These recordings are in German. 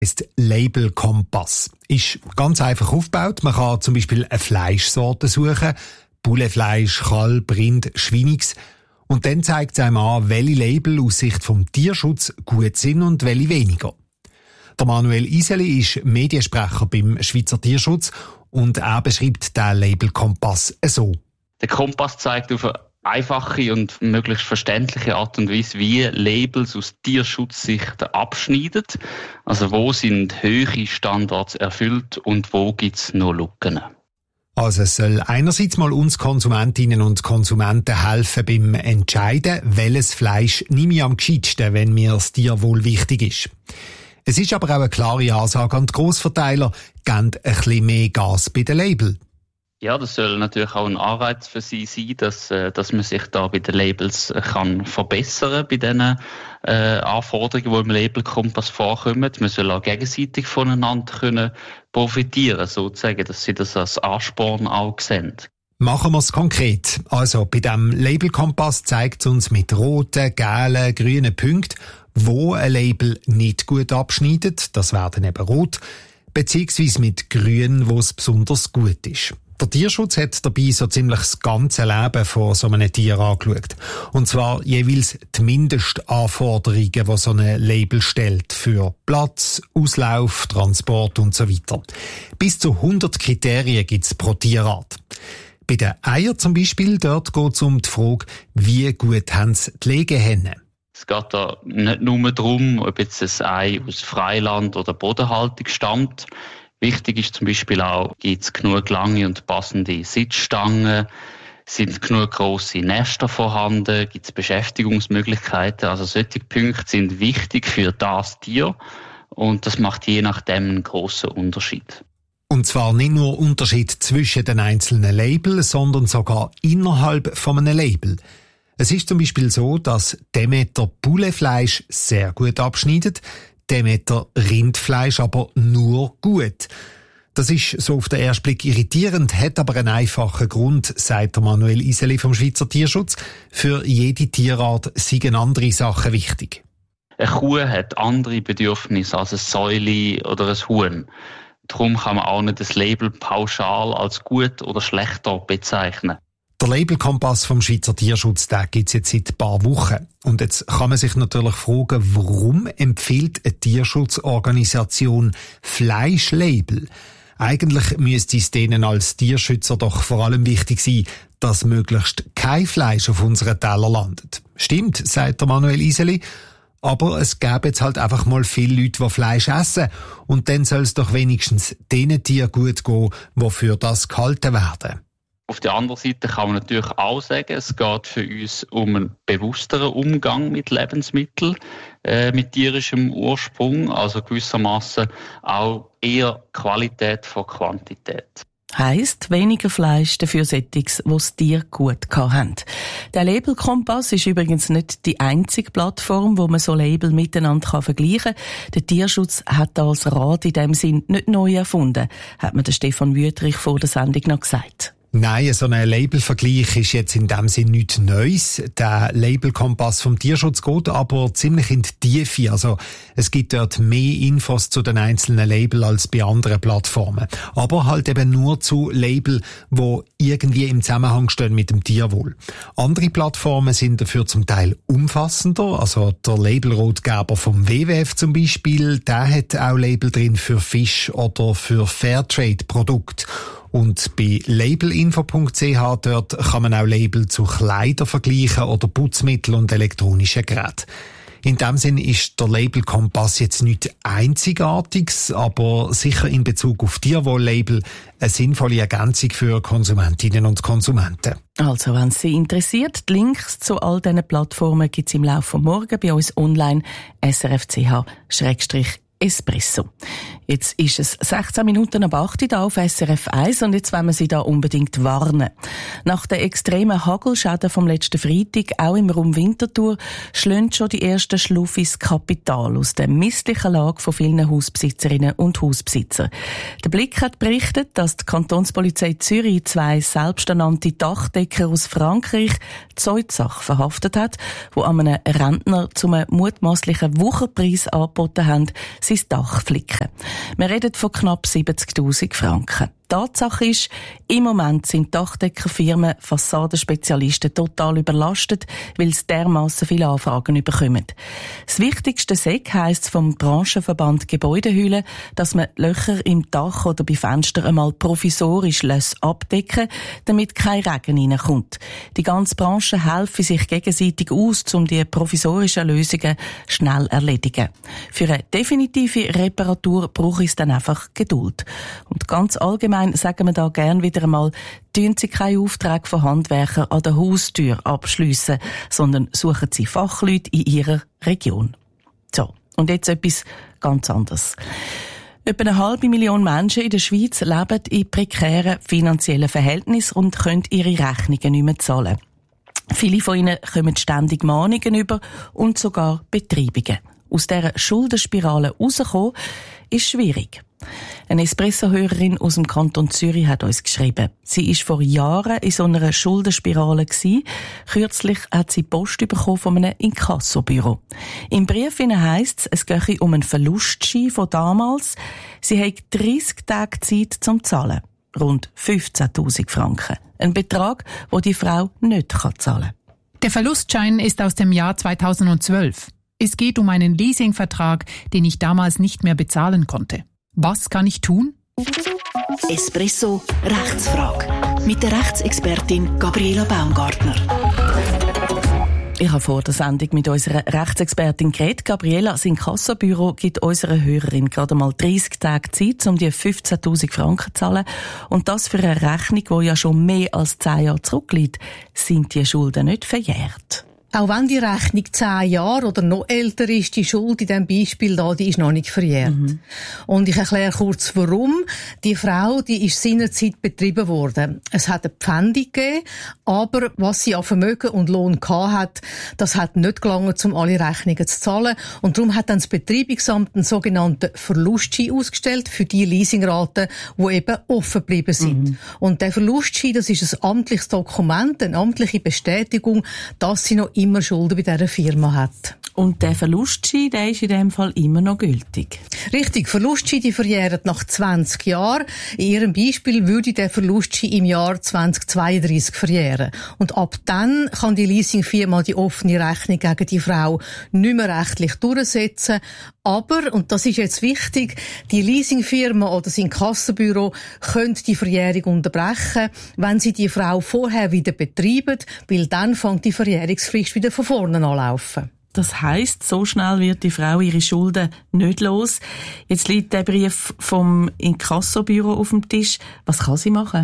ist Label Kompass. Ist ganz einfach aufgebaut. Man kann zum Beispiel eine Fleischsorte suchen. Bullefleisch, Kalb, Rind, Schweinigs. Und dann zeigt es einem an, welche Label aus Sicht vom Tierschutz gut sind und welche weniger. Der Manuel Iseli ist Mediensprecher beim Schweizer Tierschutz und er beschreibt den Label Kompass so. Der Kompass zeigt auf eine einfache und möglichst verständliche Art und Weise, wie Labels aus Tierschutzsicht abschneiden. Also wo sind hohe Standards erfüllt und wo gibt es noch Lücken. Also es soll einerseits mal uns Konsumentinnen und Konsumenten helfen beim Entscheiden, welches Fleisch nehme ich am gescheitsten, wenn mir das Tierwohl wichtig ist. Es ist aber auch eine klare Ansage an die Grossverteiler, gebt ein bisschen mehr Gas bei den Label. Ja, das soll natürlich auch ein Anreiz für sie sein, dass man sich da bei den Labels kann verbessern bei diesen Anforderungen, die im Label Kompass vorkommen. Man soll auch gegenseitig voneinander können profitieren, sozusagen, dass sie das als Ansporn auch sehen. Machen wir es konkret. Also bei diesem Label Kompass zeigt es uns mit roten, gelben, grünen Punkten, wo ein Label nicht gut abschneidet, das werden eben rot, beziehungsweise mit grün, wo es besonders gut ist. Der Tierschutz hat dabei so ziemlich das ganze Leben von so einem Tier angeschaut. Und zwar jeweils die Mindestanforderungen, die so ein Label stellt für Platz, Auslauf, Transport und so weiter. Bis zu 100 Kriterien gibt es pro Tierart. Bei den Eiern zum Beispiel, dort geht es um die Frage, wie gut haben es die Legehennen. Es geht da nicht nur darum, ob jetzt ein Ei aus Freiland oder Bodenhaltung stammt. Wichtig ist zum Beispiel auch, gibt es genug lange und passende Sitzstangen, sind genug grosse Nester vorhanden, gibt es Beschäftigungsmöglichkeiten. Also solche Punkte sind wichtig für das Tier und das macht je nachdem einen grossen Unterschied. Und zwar nicht nur Unterschied zwischen den einzelnen Labels, sondern sogar innerhalb von einem Label. Es ist zum Beispiel so, dass Demeter Bullefleisch sehr gut abschneidet, Demeter Rindfleisch aber nur gut. Das ist so auf den ersten Blick irritierend, hat aber einen einfachen Grund, sagt der Manuel Iseli vom Schweizer Tierschutz. Für jede Tierart seien andere Sachen wichtig. Eine Kuh hat andere Bedürfnisse als eine Säule oder ein Huhn. Darum kann man auch nicht das Label pauschal als gut oder schlechter bezeichnen. Der Labelkompass vom Schweizer Tierschutz, den gibt's jetzt seit ein paar Wochen. Und jetzt kann man sich natürlich fragen, warum empfiehlt eine Tierschutzorganisation Fleischlabel? Eigentlich müsste es denen als Tierschützer doch vor allem wichtig sein, dass möglichst kein Fleisch auf unseren Teller landet. Stimmt, sagt der Manuel Iseli. Aber es gäbe jetzt halt einfach mal viele Leute, die Fleisch essen. Und dann soll es doch wenigstens denen Tieren gut gehen, die für das gehalten werden. Auf der anderen Seite kann man natürlich auch sagen, es geht für uns um einen bewussteren Umgang mit Lebensmitteln, mit tierischem Ursprung, also gewissermaßen auch eher Qualität vor Quantität. Heisst weniger Fleisch, dafür Sättiges, wo das Tier gut haben. Der Labelkompass ist übrigens nicht die einzige Plattform, wo man so Label miteinander vergleichen kann. Der Tierschutz hat als Rat in dem Sinn nicht neu erfunden, hat mir der Stefan Wüthrich vor der Sendung noch gesagt. Nein, so ein Labelvergleich ist jetzt in dem Sinn nichts Neues. Der Labelkompass vom Tierschutz geht aber ziemlich in die Tiefe. Also es gibt dort mehr Infos zu den einzelnen Label als bei anderen Plattformen. Aber halt eben nur zu Label, wo irgendwie im Zusammenhang stehen mit dem Tierwohl. Andere Plattformen sind dafür zum Teil umfassender. Also der Labelrotgeber vom WWF zum Beispiel, der hat auch Label drin für Fisch oder für Fairtrade-Produkte. Und bei labelinfo.ch dort kann man auch Label zu Kleider vergleichen oder Putzmittel und elektronischen Geräten. In dem Sinn ist der Labelkompass jetzt nichts Einzigartiges, aber sicher in Bezug auf Tierwohl-Label eine sinnvolle Ergänzung für Konsumentinnen und Konsumenten. Also, wenn es Sie interessiert, die Links zu all diesen Plattformen gibt es im Laufe von morgen bei uns online srf.ch/Espresso. Jetzt ist es 16 Minuten ab 8 Uhr auf SRF 1 und jetzt wollen wir Sie da unbedingt warnen. Nach den extremen Hagelschäden vom letzten Freitag, auch im Raum Winterthur, schlönt schon die ersten Schluffis Kapital aus der misslichen Lage von vielen Hausbesitzerinnen und Hausbesitzer. Der Blick hat berichtet, dass die Kantonspolizei Zürich 2 selbsternannte Dachdecker aus Frankreich Zeugsache verhaftet hat, die einem Rentner zum mutmaßlichen Wucherpreis angeboten haben, sein Dach flicken. Wir reden von knapp 70'000 Franken. Tatsache ist, im Moment sind Dachdeckerfirmen, Fassadenspezialisten total überlastet, weil sie dermassen viele Anfragen bekommen. Das Wichtigste heisst vom Branchenverband Gebäudehülle, dass man Löcher im Dach oder bei Fenstern einmal provisorisch abdecken, damit kein Regen reinkommt. Die ganze Branche helfe sich gegenseitig aus, um die provisorischen Lösungen schnell zu erledigen. Für eine definitive Reparatur braucht es dann einfach Geduld. Und ganz allgemein sagen wir da gern wieder einmal, tun Sie keine Aufträge von Handwerkern an der Haustür abschliessen, sondern suchen Sie Fachleute in Ihrer Region. So, und jetzt etwas ganz anderes. Etwa 500'000 Menschen in der Schweiz leben in prekären finanziellen Verhältnissen und können ihre Rechnungen nicht mehr zahlen. Viele von ihnen kommen ständig Mahnungen über und sogar Betreibungen. Aus dieser Schuldenspirale rauszukommen, ist schwierig. Eine Espresso-Hörerin aus dem Kanton Zürich hat uns geschrieben. Sie war vor Jahren in so einer Schuldenspirale gewesen. Kürzlich hat sie Post bekommen von einem Inkassobüro. Im Brief heisst es gehe um einen Verlustschein von damals. Sie hat 30 Tage Zeit zum Zahlen. Rund 15'000 Franken. Ein Betrag, den die Frau nicht zahlen kann. Der Verlustschein ist aus dem Jahr 2012. Es geht um einen Leasingvertrag, den ich damals nicht mehr bezahlen konnte. Was kann ich tun? Espresso Rechtsfrage mit der Rechtsexpertin Gabriela Baumgartner. Ich habe vor der Sendung mit unserer Rechtsexpertin geredet. Gabriela, das Inkassobüro gibt unserer Hörerin gerade mal 30 Tage Zeit, um die 15'000 Franken zu zahlen. Und das für eine Rechnung, die ja schon mehr als 10 Jahre zurückliegt. Sind die Schulden nicht verjährt? Auch wenn die Rechnung 10 Jahre oder noch älter ist, die Schuld in diesem Beispiel da, die ist noch nicht verjährt. Und ich erkläre kurz, warum. Die Frau, die ist seinerzeit betrieben worden. Es hat eine Pfändung gegeben, aber was sie an Vermögen und Lohn gehabt hat, das hat nicht gelangt, um alle Rechnungen zu zahlen. Und darum hat dann das Betreibungsamt einen sogenannten Verlustschein ausgestellt für die Leasingraten, die eben offen geblieben sind. Und der Verlustschein, das ist ein amtliches Dokument, eine amtliche Bestätigung, dass sie noch immer Schulden bei dieser Firma hat. Und der Verlustschein, der ist in dem Fall immer noch gültig? Richtig, Verlustschein, die verjähren nach 20 Jahren. In Ihrem Beispiel würde der Verlustschein im Jahr 2032 verjähren. Und ab dann kann die Leasingfirma die offene Rechnung gegen die Frau nicht mehr rechtlich durchsetzen. Aber, und das ist jetzt wichtig, die Leasingfirma oder das Inkassobüro können die Verjährung unterbrechen, wenn sie die Frau vorher wieder betreiben, weil dann fängt die Verjährungsfrist wieder von vorne an laufen. Das heisst, so schnell wird die Frau ihre Schulden nicht los. Jetzt liegt der Brief vom Inkassobüro auf dem Tisch. Was kann sie machen?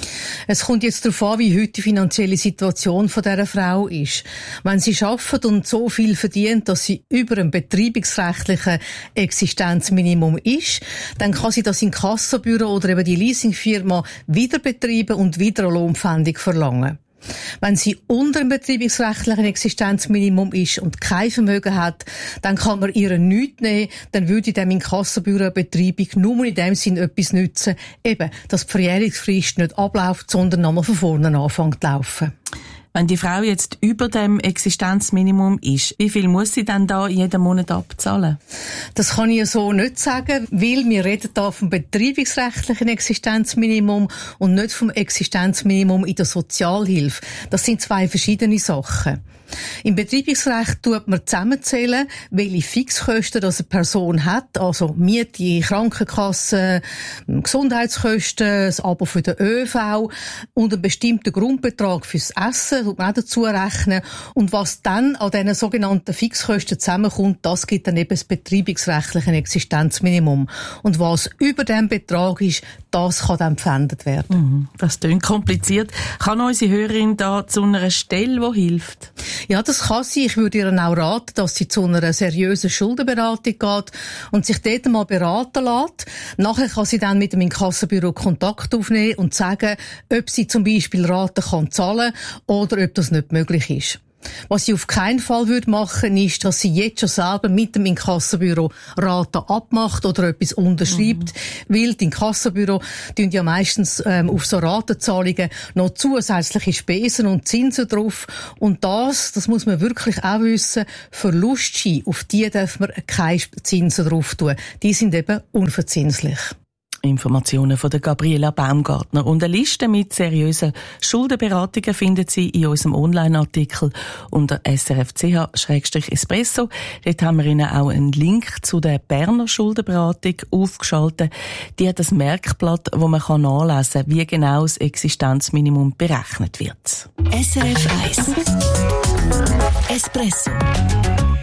Es kommt jetzt darauf an, wie heute die finanzielle Situation von dieser Frau ist. Wenn sie arbeitet und so viel verdient, dass sie über einem betreibungsrechtlichen Existenzminimum ist, dann kann sie das Inkassobüro oder eben die Leasingfirma wieder betreiben und wieder eine Lohnpfändung verlangen. Wenn sie unter dem betriebsrechtlichen Existenzminimum ist und kein Vermögen hat, dann kann man ihr nichts nehmen, dann würde dem Inkassobüro eine Betreibung nur in dem Sinn etwas nützen, eben, dass die Verjährungsfrist nicht abläuft, sondern nochmal von vorne anfängt zu laufen. Wenn die Frau jetzt über dem Existenzminimum ist, wie viel muss sie dann da jeden Monat abzahlen? Das kann ich so nicht sagen, weil wir reden da vom betreibungsrechtlichen Existenzminimum und nicht vom Existenzminimum in der Sozialhilfe. Das sind zwei verschiedene Sachen. Im Betreibungsrecht tut man zusammenzählen, welche Fixkosten das eine Person hat, also Miete, Krankenkasse, Gesundheitskosten, das Abo für den ÖV und einen bestimmten Grundbetrag fürs Essen, tut man auch dazu rechnen. Und was dann an diesen sogenannten Fixkosten zusammenkommt, das gibt dann eben das betreibungsrechtliche Existenzminimum. Und was über dem Betrag ist, das kann dann gepfändet werden. Das klingt kompliziert. Kann unsere Hörerin da zu einer Stelle, die hilft? Ja, das kann sie. Ich würde ihr auch raten, dass sie zu einer seriösen Schuldenberatung geht und sich dort mal beraten lässt. Nachher kann sie dann mit dem Inkassobüro Kontakt aufnehmen und sagen, ob sie zum Beispiel Raten kann zahlen oder ob das nicht möglich ist. Was sie auf keinen Fall machen würde, ist, dass sie jetzt schon selber mit dem Inkassobüro Raten abmacht oder etwas unterschreibt, weil die Inkassobüro tun ja meistens auf so Ratenzahlungen noch zusätzliche Spesen und Zinsen drauf. Und das muss man wirklich auch wissen, Verlustscheine, auf die darf man keine Zinsen drauf tun. Die sind eben unverzinslich. Informationen von der Gabriela Baumgartner. Und eine Liste mit seriösen Schuldenberatungen findet Sie in unserem Online-Artikel unter srf.ch/espresso. Dort haben wir Ihnen auch einen Link zu der Berner Schuldenberatung aufgeschaltet. Die hat ein Merkblatt, wo man nachlesen kann, wie genau das Existenzminimum berechnet wird. SRF 1 Espresso